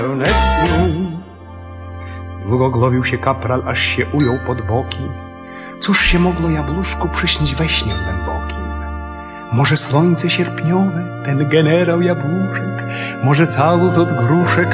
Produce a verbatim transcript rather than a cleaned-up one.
Pełne snu. Długo głowił się kapral, aż się ujął pod boki. Cóż się mogło jabłuszku przyśnić we śnie głębokim? Może słońce sierpniowe, ten generał jabłuszek, może calus od gruszek,